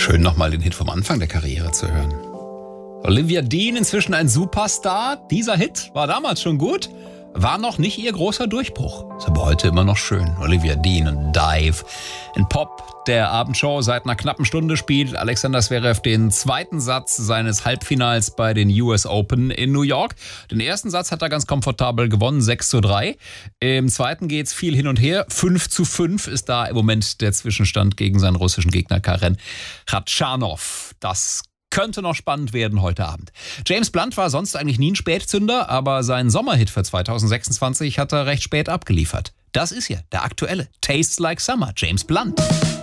Schön, nochmal den Hit vom Anfang der Karriere zu hören. Olivia Dean, inzwischen ein Superstar. Dieser Hit war damals schon gut, war noch nicht ihr großer Durchbruch. Ist aber heute immer noch schön. Olivia Dean und Dive. In Pop der Abendshow seit einer knappen Stunde spielt Alexander Zverev den zweiten Satz seines Halbfinals bei den US Open in New York. Den ersten Satz hat er ganz komfortabel gewonnen, 6:3. Im zweiten geht's viel hin und her. 5:5 ist da im Moment der Zwischenstand gegen seinen russischen Gegner Karen Khachanov. Das könnte noch spannend werden heute Abend. James Blunt war sonst eigentlich nie ein Spätzünder, aber seinen Sommerhit für 2026 hat er recht spät abgeliefert. Das ist ja der aktuelle Tastes Like Summer, James Blunt.